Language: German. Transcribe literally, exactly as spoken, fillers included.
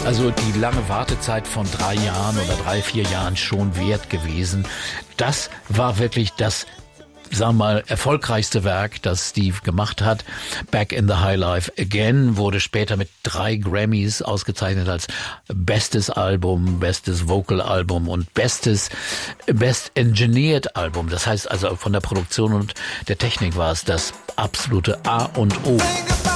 Also die lange Wartezeit von drei Jahren oder drei, vier Jahren schon wert gewesen. Das war wirklich das, sagen wir mal, erfolgreichste Werk, das Steve gemacht hat. Back in the High Life Again wurde später mit drei Grammys ausgezeichnet als bestes Album, bestes Vocal Album und bestes Best Engineered Album. Das heißt also von der Produktion und der Technik war es das absolute A und O.